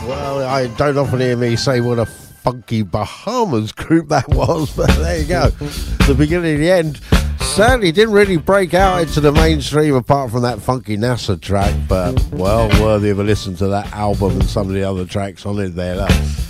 Well, I don't often hear me say what a funky Bahamas group that was, but there you go. The beginning and the end. Certainly didn't really break out into the mainstream apart from that funky NASA track, but well worthy of a listen to that album and some of the other tracks on it there. Look.